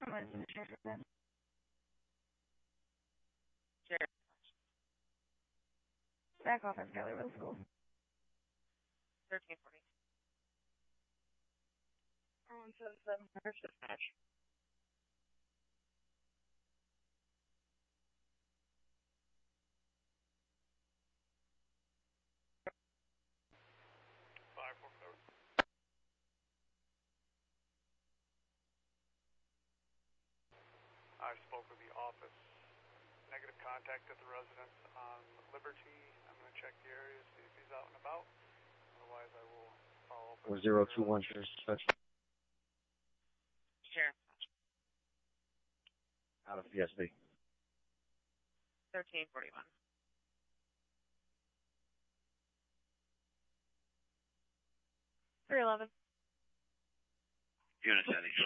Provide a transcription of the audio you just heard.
I'm going to transfer that. Sure. Back office, Gallery Middle School. 1340. 4177, nurse dispatch. I spoke with the office. Negative contact at the residence on Liberty. I'm going to check the area, see if he's out and about. Otherwise, I will follow up with 021 dispatch. Sure. Out of PSB. 1341. $311. Unit 74.